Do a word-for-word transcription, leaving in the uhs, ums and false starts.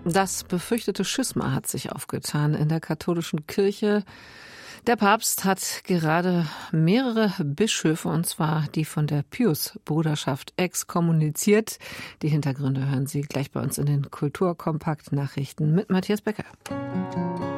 Das befürchtete Schisma hat sich aufgetan in der katholischen Kirche. Der Papst hat gerade mehrere Bischöfe, und zwar die von der Pius-Bruderschaft, exkommuniziert. Die Hintergründe hören Sie gleich bei uns in den Kulturkompakt-Nachrichten mit Matthias Becker.